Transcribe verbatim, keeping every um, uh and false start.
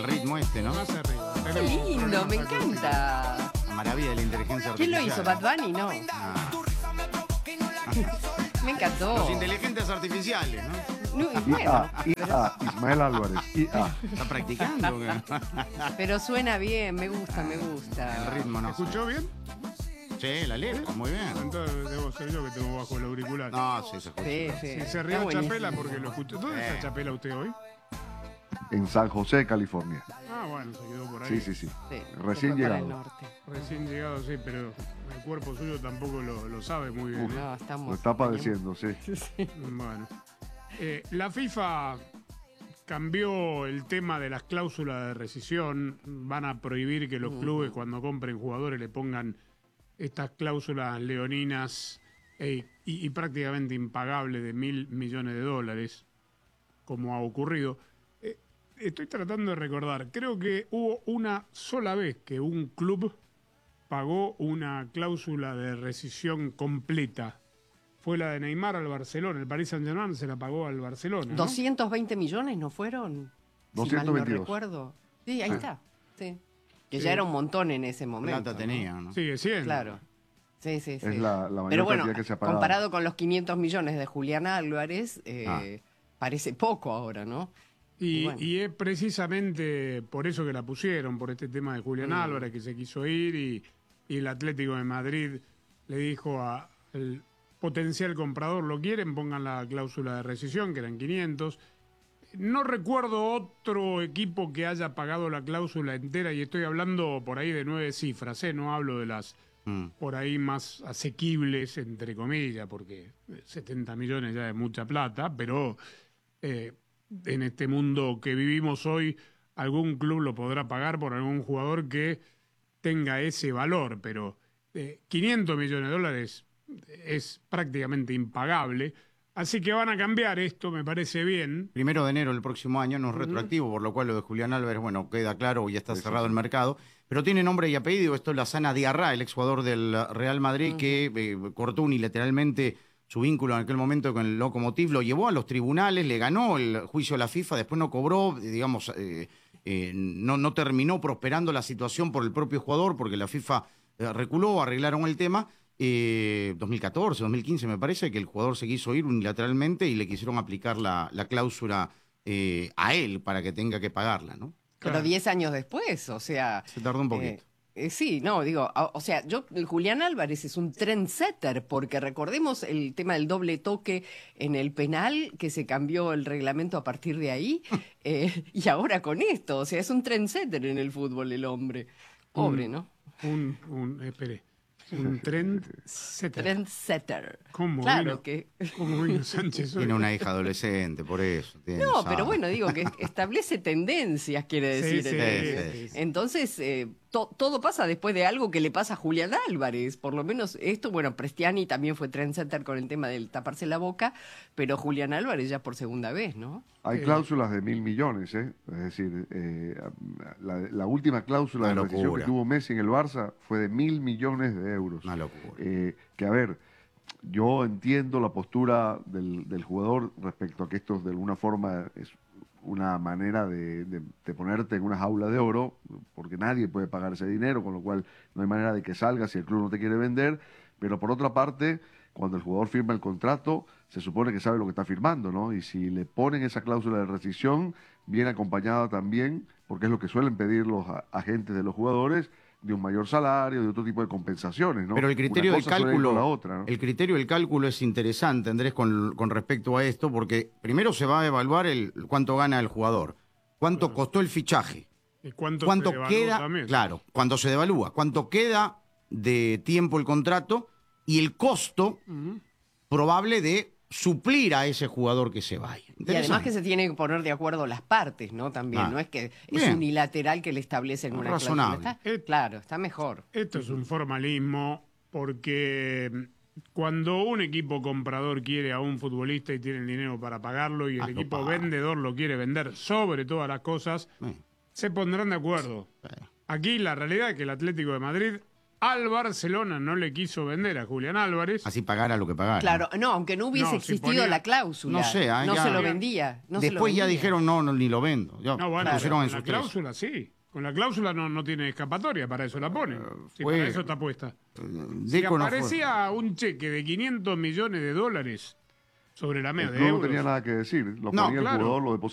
el ritmo este, ¿no? Más arriba. Qué lindo, me encanta. La maravilla de la inteligencia ¿Quién artificial. lo hizo? ¿Bad Bunny? No. Ah, Me encantó. los inteligentes artificiales, ¿no? No, y I bueno, A, I A, Ismael Álvarez, I A. ¿Está practicando? ¿Qué? pero suena bien, me gusta, me gusta. El ritmo no. ¿Escuchó bien? Sí, la letra, muy bien. Entonces debo ser yo que tengo bajo el auricular. No, sí, se escucha. Sí, sí. Si se está rió buenísimo. Chapela porque lo escuchó. ¿Dónde Eh. está Chapela usted hoy? En San José, California. Ah, bueno, se quedó por ahí. Sí, sí, sí. Sí, Recién se fue para el llegado. norte. Recién llegado, sí, pero el cuerpo suyo tampoco lo, lo sabe muy bien. Uf. ¿eh? No, estamos. Lo está padeciendo, sí. Bueno. Eh, la FIFA cambió el tema de las cláusulas de rescisión. Van a prohibir que los clubes cuando compren jugadores le pongan estas cláusulas leoninas eh, y, y prácticamente impagables de mil millones de dólares, como ha ocurrido. Eh, estoy tratando de recordar, creo que hubo una sola vez que un club pagó una cláusula de rescisión completa. Fue la de Neymar al Barcelona. El Paris Saint-Germain se la pagó al Barcelona, ¿no? ¿doscientos veinte millones no fueron? Si mal doscientos no veintidós. recuerdo. Sí, ahí Sí. está. Sí. Que Sí. ya era un montón en ese momento. Plata ¿no? tenía, ¿no? Sigue siendo. Claro. Sí, sí, sí. Es la, la mayor Pero bueno, cantidad que se ha pagado. comparado con los quinientos millones de Julián Álvarez, eh, Ah. parece poco ahora, ¿no? Y, Y bueno. y es precisamente por eso que la pusieron, por este tema de Julián Mm. Álvarez, que se quiso ir y, y el Atlético de Madrid le dijo a- al potencial comprador, lo quieren, pongan la cláusula de rescisión, que eran quinientos. No recuerdo otro equipo que haya pagado la cláusula entera, y estoy hablando por ahí de nueve cifras, ¿eh? No hablo de las Mm. por ahí más asequibles, entre comillas, porque setenta millones ya es mucha plata, pero eh, en este mundo que vivimos hoy, algún club lo podrá pagar por algún jugador que tenga ese valor, pero eh, quinientos millones de dólares es prácticamente impagable, así que van a cambiar esto, me parece bien. Primero de enero del próximo año, no es retroactivo, por lo cual lo de Julián Álvarez, bueno, queda claro, ya está Sí, sí, cerrado sí. el mercado, pero tiene nombre y apellido. Esto es Lassana Diarra, el exjugador del Real Madrid, que eh, cortó unilateralmente su vínculo en aquel momento con el Lokomotiv, lo llevó a los tribunales, le ganó el juicio a la FIFA, después no cobró, eh, digamos, eh, eh, no, no terminó prosperando la situación por el propio jugador, porque la FIFA eh, reculó, arreglaron el tema. Eh, dos mil catorce, dos mil quince me parece que el jugador se quiso ir unilateralmente y le quisieron aplicar la, la cláusula eh, a él para que tenga que pagarla, ¿no? Pero Claro. diez años después, o sea... Se tardó un poquito. eh, eh, sí, no, digo, a- o sea, yo, el Julián Álvarez es un trendsetter, porque recordemos el tema del doble toque en el penal, que se cambió el reglamento a partir de ahí, eh, y ahora con esto, o sea, es un trendsetter en el fútbol el hombre. Pobre, Mm. ¿no? Un, un, espere, un trendsetter. Trendsetter. ¿Cómo Claro vino? que... ¿Cómo vino Sánchez hoy? Tiene una hija adolescente, por eso. tiene, No, sabe. pero bueno, digo que establece tendencias, quiere Sí, decir. sí, eh, sí, sí. Entonces, eh, to- todo pasa después de algo que le pasa a Julián Álvarez. Por lo menos esto, bueno, Prestiani también fue trendsetter con el tema del taparse la boca, pero Julián Álvarez ya por segunda vez, ¿no? Hay Eh. cláusulas de mil millones, ¿eh? Es decir, eh, la, la última cláusula Una de rescisión locura. que tuvo Messi en el Barça fue de mil millones de euros. Una locura. Eh, que a ver, yo entiendo la postura del, del jugador respecto a que esto de alguna forma es una manera de, de- de ponerte en una jaula de oro, porque nadie puede pagar ese dinero, con lo cual no hay manera de que salga si el club no te quiere vender, pero por otra parte, cuando el jugador firma el contrato, se supone que sabe lo que está firmando, ¿no? Y si le ponen esa cláusula de rescisión, viene acompañada también, porque es lo que suelen pedir los a- agentes de los jugadores, de un mayor salario, de otro tipo de compensaciones, ¿no? Pero el criterio Una del cosa suele ir con cálculo, la otra, ¿no? el criterio del cálculo es interesante, Andrés, con, con respecto a esto, porque primero se va a evaluar el cuánto gana el jugador, cuánto Claro. costó el fichaje, ¿Y cuánto, cuánto se devaluó queda, también? claro, cuando se devalúa, cuánto queda de tiempo el contrato y el costo Ujú. probable de suplir a ese jugador que se vaya. Y además Interesante. que se tienen que poner de acuerdo las partes, ¿no? También, Ah. no es que es Bien. unilateral que le establecen una Razonable. cláusula. Está- Eh, claro, está mejor. Esto es un formalismo porque mm, cuando un equipo comprador quiere a un futbolista y tiene el dinero para pagarlo y el Ah, lo equipo paga. vendedor lo quiere vender sobre todas las cosas, Eh, se pondrán de acuerdo. eh. Aquí la realidad es que el Atlético de Madrid al Barcelona no le quiso vender a Julián Álvarez. Así pagara lo que pagara. Claro, no, aunque no hubiese No, si existido ponía- la cláusula. No sé, ah, no ya- se lo vendía. No se lo Después ya vendía. dijeron, no, no, ni lo vendo. Ya No, bueno, pusieron con en la sus tres. cláusula sí. Con la cláusula no, no tiene escapatoria, para eso la ponen. Sí, fue- para eso está puesta. Si Deco no fue. aparecía un cheque de quinientos millones de dólares sobre la El mesa de club no euros. tenía nada que decir. Lo No, ponía el claro. jugador, lo depositaba.